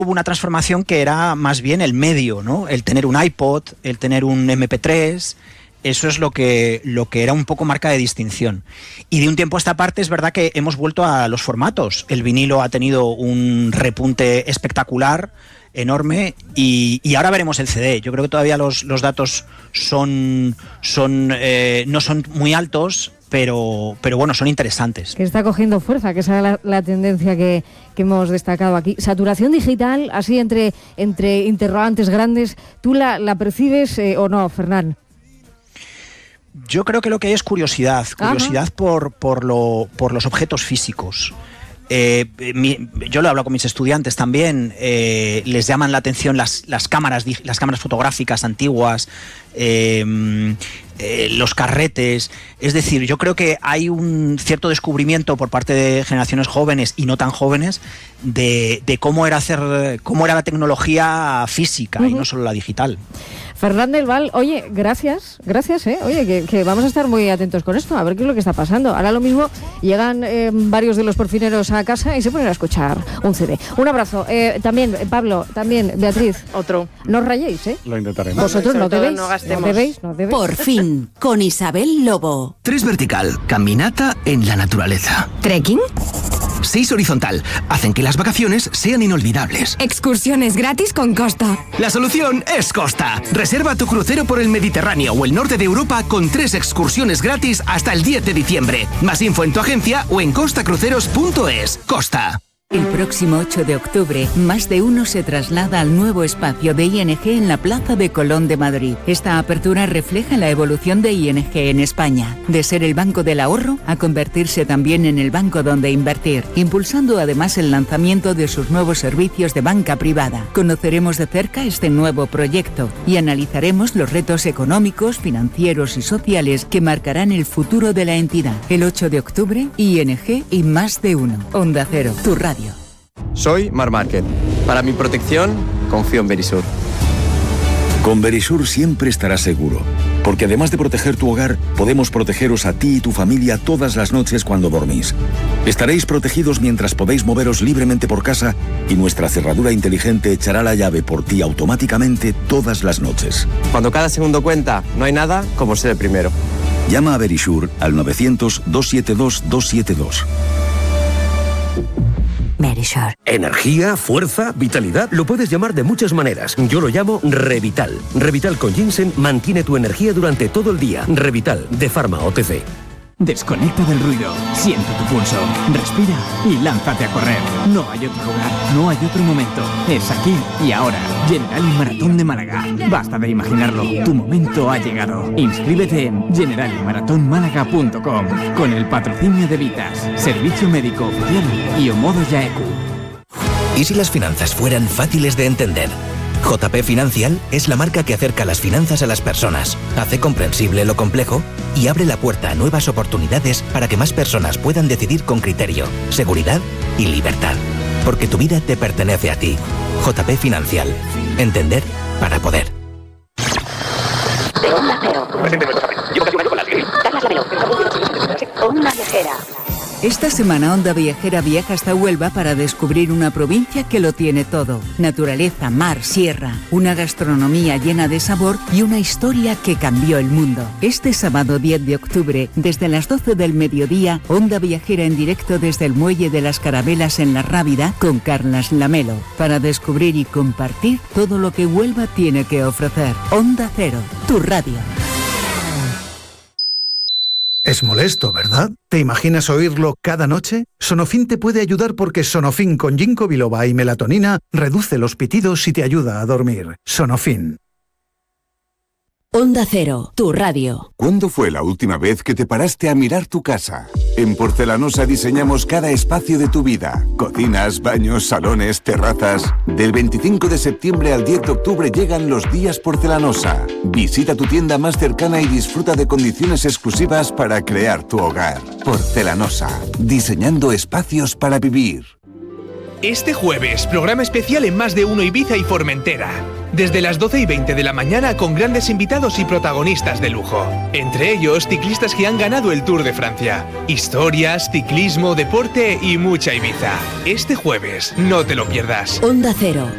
hubo una transformación que era más bien el medio, ¿no? El tener un iPod, el tener un MP3, eso es lo que era un poco marca de distinción. Y de un tiempo a esta parte es verdad que hemos vuelto a los formatos. El vinilo ha tenido un repunte espectacular, enorme, y ahora veremos el CD. Yo creo que todavía los datos no son muy altos, pero bueno, son interesantes. Que está cogiendo fuerza, que esa es la tendencia que hemos destacado aquí. Saturación digital, así entre interrogantes grandes, ¿tú la percibes o no, Fernán? Yo creo que lo que hay es curiosidad por los objetos físicos. Yo lo he hablado con mis estudiantes también, les llaman la atención las cámaras fotográficas antiguas, los carretes. Es decir, yo creo que hay un cierto descubrimiento por parte de generaciones jóvenes y no tan jóvenes de cómo era la tecnología física y no solo la digital. Fernán del Val, oye, gracias, oye, que vamos a estar muy atentos con esto, a ver qué es lo que está pasando. Ahora lo mismo, llegan varios de los porfineros a casa y se ponen a escuchar un CD. Un abrazo. También, Pablo, también, Beatriz. Otro. No os rayéis, ¿eh? Lo intentaremos. Vosotros no debéis. No debéis. Por fin, con Isabel Lobo. 3 vertical, caminata en la naturaleza. ¿Trekking? 6 horizontal, hacen que las vacaciones sean inolvidables. Excursiones gratis con Costa. La solución es Costa. Reserva tu crucero por el Mediterráneo o el norte de Europa con 3 excursiones gratis hasta el 10 de diciembre. Más info en tu agencia o en costacruceros.es. Costa. El próximo 8 de octubre, más de uno se traslada al nuevo espacio de ING en la Plaza de Colón de Madrid. Esta apertura refleja la evolución de ING en España, de ser el banco del ahorro a convertirse también en el banco donde invertir, impulsando además el lanzamiento de sus nuevos servicios de banca privada. Conoceremos de cerca este nuevo proyecto y analizaremos los retos económicos, financieros y sociales que marcarán el futuro de la entidad. El 8 de octubre, ING y más de uno. Onda Cero, tu radio. Soy Mar Márquez. Para mi protección, confío en Verisur. Con Verisur siempre estarás seguro, porque además de proteger tu hogar, podemos protegeros a ti y tu familia todas las noches cuando dormís. Estaréis protegidos mientras podéis moveros libremente por casa y nuestra cerradura inteligente echará la llave por ti automáticamente todas las noches. Cuando cada segundo cuenta, no hay nada como ser el primero. Llama a Verisur al 900-272-272. Verisur. Energía, fuerza, vitalidad, lo puedes llamar de muchas maneras. Yo lo llamo Revital. Revital con ginseng mantiene tu energía durante todo el día. Revital, de Pharma OTC. Desconecta del ruido, siente tu pulso, respira y lánzate a correr. No hay otro lugar, no hay otro momento. Es aquí y ahora. Generali Maratón de Málaga. Basta de imaginarlo, tu momento ha llegado. Inscríbete en generaliMaratonmálaga.com con el patrocinio de Vitas, Servicio Médico Oficial y Omodo Yaeku. ¿Y si las finanzas fueran fáciles de entender? JP Financial es la marca que acerca las finanzas a las personas, hace comprensible lo complejo y abre la puerta a nuevas oportunidades para que más personas puedan decidir con criterio, seguridad y libertad. Porque tu vida te pertenece a ti. JP Financial. Entender para poder. De Onda Cero. Llevo casi un año con la Carlas Lamelo. Onda Viajera. Esta semana Onda Viajera viaja hasta Huelva para descubrir una provincia que lo tiene todo. Naturaleza, mar, sierra, una gastronomía llena de sabor y una historia que cambió el mundo. Este sábado 10 de octubre, desde las 12 del mediodía, Onda Viajera en directo desde el Muelle de las Carabelas en La Rábida con Carlas Lamelo, para descubrir y compartir todo lo que Huelva tiene que ofrecer. Onda Cero, tu radio. Es molesto, ¿verdad? ¿Te imaginas oírlo cada noche? Sonofin te puede ayudar porque Sonofin con ginkgo biloba y melatonina reduce los pitidos y te ayuda a dormir. Sonofin. Onda Cero, tu radio. ¿Cuándo fue la última vez que te paraste a mirar tu casa? En Porcelanosa diseñamos cada espacio de tu vida. Cocinas, baños, salones, terrazas. Del 25 de septiembre al 10 de octubre llegan los días Porcelanosa. Visita tu tienda más cercana y disfruta de condiciones exclusivas para crear tu hogar. Porcelanosa, diseñando espacios para vivir. Este jueves, programa especial en Más de Uno Ibiza y Formentera. Desde las 12:20 de la mañana con grandes invitados y protagonistas de lujo. Entre ellos, ciclistas que han ganado el Tour de Francia. Historias, ciclismo, deporte y mucha Ibiza. Este jueves, no te lo pierdas. Onda Cero,